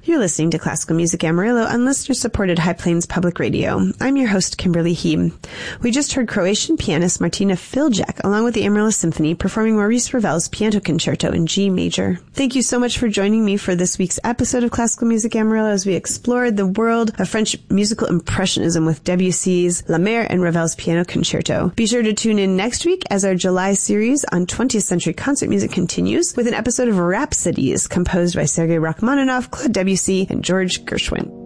You're listening to Classical Music Amarillo on listener-supported High Plains Public Radio. I'm your host, Kimberly Heem. We just heard Croatian pianist Martina Filjak, along with the Amarillo Symphony, performing Maurice Ravel's Piano Concerto in G major. Thank you so much for joining me for this week's episode of Classical Music Amarillo as we explored the world of French musical impressionism with Debussy's La Mer and Ravel's Piano Concerto. Be sure to tune in next week as our July series on 20th century concert music continues with an episode of Rhapsodies composed by Sergei Rachmaninoff, Claude Debussy, and George Gershwin.